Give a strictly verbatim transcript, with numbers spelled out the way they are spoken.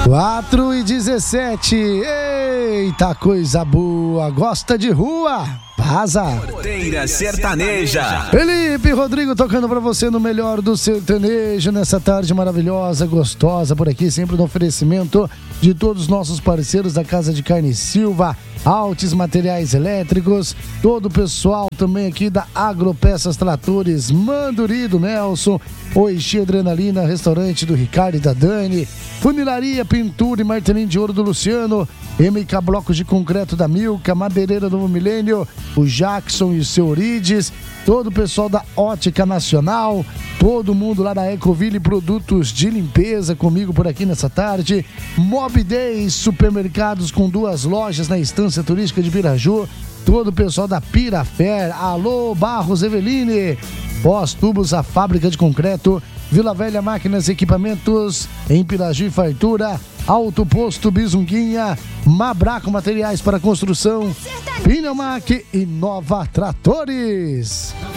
quatro e dezessete. Eita, coisa boa. Gosta de rua? Vaza. Porteira Sertaneja. Felipe Rodrigo tocando pra você no melhor do sertanejo nessa tarde maravilhosa, gostosa por aqui, sempre no oferecimento de todos os nossos parceiros da Casa de Carne Silva, Altes Materiais Elétricos, todo o pessoal também aqui da Agropeças Tratores, Manduri do Nelson, Oixi Adrenalina, restaurante do Ricardo e da Dani, Funilaria, Pintura e Martelinho de Ouro do Luciano, M K Blocos de Concreto da Milka, Madeireira Novo Milênio, o Jackson e o seu Orides, todo o pessoal da Ótica Nacional, todo mundo lá da Ecoville Produtos de Limpeza comigo por aqui nessa tarde, Mob Day Supermercados com duas lojas na Estância Turística de Piraju, todo o pessoal da Pirafer, alô Barros Eveline, Pós Tubos, a fábrica de concreto, Vila Velha Máquinas e Equipamentos, em Piraju e Fartura, Alto Posto Bizunguinha, Mabraco Materiais para Construção, Pneumac e Nova Tratores.